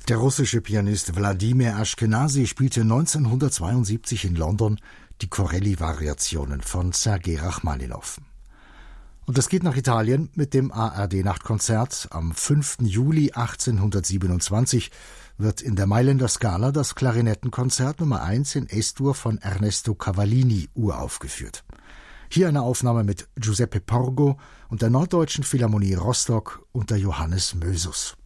Der russische Pianist Wladimir Ashkenazy spielte 1972 in London die Corelli-Variationen von Sergei Rachmaninow. Und es geht nach Italien mit dem ARD-Nachtkonzert. Am 5. Juli 1827 wird in der Mailänder Scala das Klarinettenkonzert Nummer 1 in Es-Dur von Ernesto Cavallini uraufgeführt. Hier eine Aufnahme mit Giuseppe Porgo und der Norddeutschen Philharmonie Rostock unter Johannes Mösus.